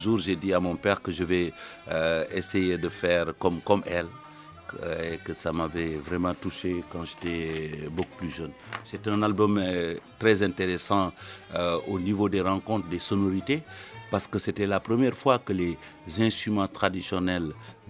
Un jour, j'ai dit à mon père que je vais essayer de faire comme elle, et que ça m'avait vraiment touché quand j'étais beaucoup plus jeune. C'est un album très intéressant au niveau des rencontres, des sonorités, parce que c'était la première fois que les instruments traditionnels